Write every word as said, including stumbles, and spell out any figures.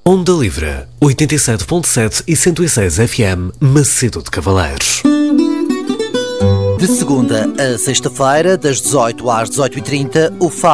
Onda Livre, oitenta e sete ponto sete e cento e seis F M, Macedo de Cavaleiros. De segunda a sexta-feira, das dezoito às dezoito e trinta, o F